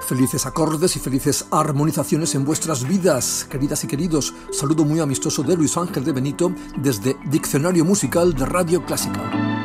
Felices acordes y felices armonizaciones en vuestras vidas, queridas y queridos. Saludo muy amistoso de Luis Ángel de Benito desde Diccionario Musical de Radio Clásica.